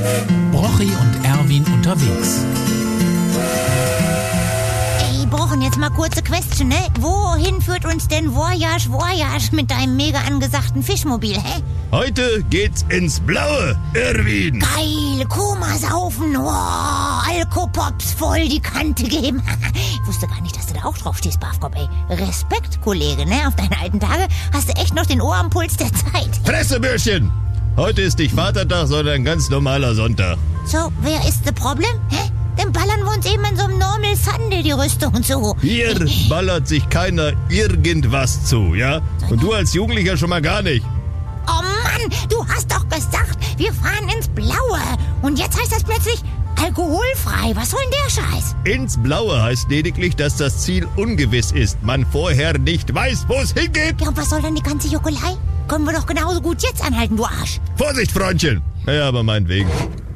Brochi und Erwin unterwegs. Ey, brauchen jetzt mal kurze Question, ne? Wohin führt uns denn Voyage mit deinem mega angesagten Fischmobil, hä? Heute geht's ins Blaue, Erwin. Geil, Koma saufen, Alkopops voll die Kante geben. Ich wusste gar nicht, dass du da auch drauf stehst, Bafkop, ey. Respekt, Kollege, ne? Auf deine alten Tage hast du echt noch den Ohr am Puls der Zeit. Fressebürschchen! Heute ist nicht Vatertag, sondern ein ganz normaler Sonntag. So, wer ist das Problem, hä? Dann ballern wir uns eben in so einem Normal Sunday die Rüstung zu. Hier ballert sich keiner irgendwas zu, ja? Und du als Jugendlicher schon mal gar nicht. Oh Mann, du hast doch gesagt, wir fahren ins Blaue. Und jetzt heißt das plötzlich alkoholfrei. Was soll denn der Scheiß? Ins Blaue heißt lediglich, dass das Ziel ungewiss ist. Man vorher nicht weiß, wo es hingeht. Ja, und was soll denn die ganze Juckelei? Können wir doch genauso gut jetzt anhalten, du Arsch. Vorsicht, Freundchen. Naja, aber meinetwegen.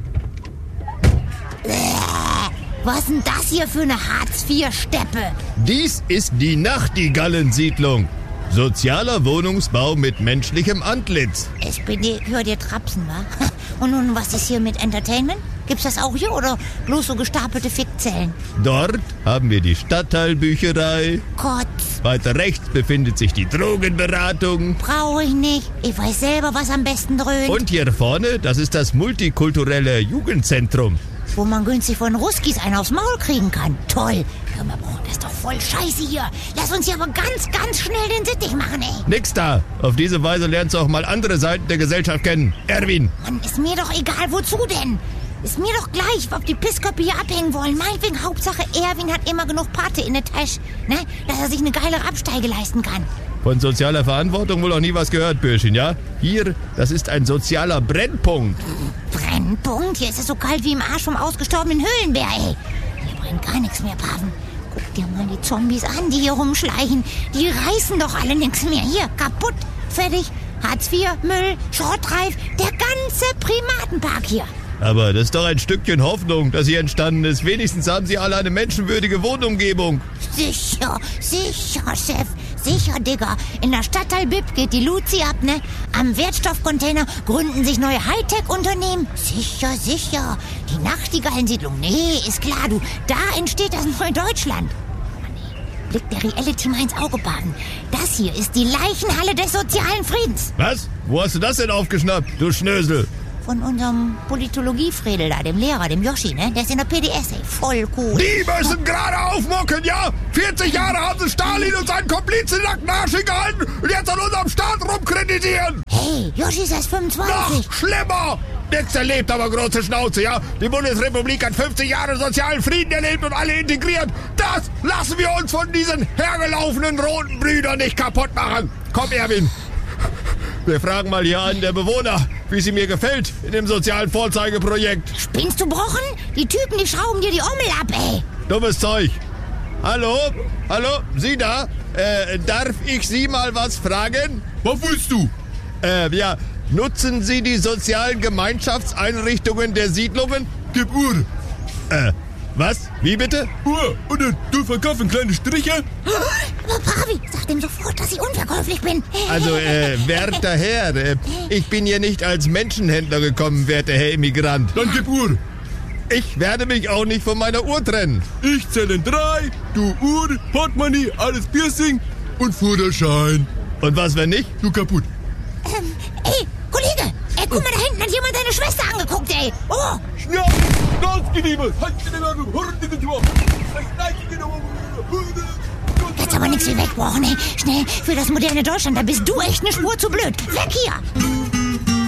Was ist denn das hier für eine Hartz-IV-Steppe? Dies ist die Nachtigallensiedlung. Sozialer Wohnungsbau mit menschlichem Antlitz. SPD, hör dir Trapsen, wa? Und nun, was ist hier mit Entertainment? Gibt's das auch hier oder bloß so gestapelte Fickzellen? Dort haben wir die Stadtteilbücherei. Kotz, Weiter rechts befindet sich die Drogenberatung. brauch ich nicht. Ich weiß selber, was am besten dröhnt. Und hier vorne, das ist das multikulturelle Jugendzentrum. Wo man günstig von Ruskis einen aufs Maul kriegen kann. Toll. Hör mal, Bro, das ist doch voll scheiße hier. Lass uns hier aber ganz, ganz schnell den Sittich machen, ey. Nix da. Auf diese Weise lernst du auch mal andere Seiten der Gesellschaft kennen. Erwin. Mann, ist mir doch egal, wozu denn? Ist mir doch gleich, ob die Pissköpfe hier abhängen wollen. Meinetwegen, Hauptsache, Erwin hat immer genug Pate in der Tasche, ne? Dass er sich eine geilere Absteige leisten kann. Von sozialer Verantwortung wohl auch nie was gehört, Bürschchen, ja? Hier, das ist ein sozialer Brennpunkt. Brennpunkt? Hier ist es so kalt wie im Arsch vom ausgestorbenen Höhlenbär, ey. Hier brennt gar nichts mehr, Paven. Guck dir mal die Zombies an, die hier rumschleichen. Die reißen doch alle nichts mehr. Hier, kaputt, fertig. Hartz IV, Müll, Schrottreif, der ganze Primatenpark hier. Aber das ist doch ein Stückchen Hoffnung, das hier entstanden ist. Wenigstens haben sie alle eine menschenwürdige Wohnumgebung. Sicher, Chef. Sicher, Digga. In der Stadtteil Bib geht die Luzi ab, ne? Am Wertstoffcontainer gründen sich neue Hightech-Unternehmen. Sicher. Die Nachtigallensiedlung. Nee, ist klar, du. Da entsteht das neue Deutschland. Blick der Reality mal ins Auge, Baden. Das hier ist die Leichenhalle des sozialen Friedens. Was? Wo hast du das denn aufgeschnappt, du Schnösel? Von unserem Politologie-Fredel da, dem Lehrer, dem Yoshi, ne? Der ist in der PDS, ey. Voll cool. Die müssen gerade aufmucken, ja? 40 Jahre haben sie Stalin und seinen Komplizen nackten Arsch hingehalten und jetzt an unserem Staat rumkritisieren. Hey, Yoshi ist erst 25. Noch schlimmer! Nix erlebt, aber große Schnauze, ja? Die Bundesrepublik hat 50 Jahre sozialen Frieden erlebt und alle integriert. Das lassen wir uns von diesen hergelaufenen roten Brüdern nicht kaputt machen. Komm, Erwin. Wir fragen mal hier einen der Bewohner, wie sie mir gefällt in dem sozialen Vorzeigeprojekt. Spinnst du, Brochen? Die Typen, die schrauben dir die Ommel ab, ey. Dummes Zeug. Hallo, Sie da? Darf ich Sie mal was fragen? Was willst du? Ja, nutzen Sie die sozialen Gemeinschaftseinrichtungen der Siedlungen? Gib Uhr. Was? Wie bitte? Uhr. Und du verkaufen kleine Striche? Aber Pavi, sag dem sofort, dass ich unverkäuflich bin. Also, werter Herr, ich bin hier nicht als Menschenhändler gekommen, werter Herr Immigrant. Dann gib Uhr. Ich werde mich auch nicht von meiner Uhr trennen. Ich zähle 3, du Uhr, Portemonnaie, alles Piercing und Führerschein. Und was, wenn nicht? Du kaputt. Ey, Kollege, guck mal, da hinten hat jemand deine Schwester angeguckt, ey. Oh, Ja, ganz genehmig. jetzt aber nichts wie wegbrochen, ey. Schnell, für das moderne Deutschland, da bist du echt eine Spur zu blöd. Weg hier.